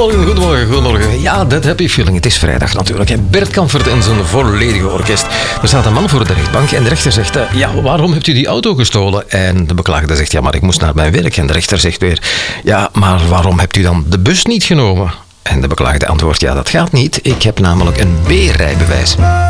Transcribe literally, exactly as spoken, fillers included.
Goedemorgen, goedemorgen, goedemorgen. Ja, dat happy feeling. Het is vrijdag natuurlijk. Hè. Bert Kampert en zijn volledige orkest. Er staat een man voor de rechtbank en de rechter zegt... Uh, ja, waarom hebt u die auto gestolen? En de beklaagde zegt... ja, maar ik moest naar mijn werk. En de rechter zegt weer... ja, maar waarom hebt u dan de bus niet genomen? En de beklaagde antwoordt... ja, dat gaat niet. Ik heb namelijk een B-rijbewijs.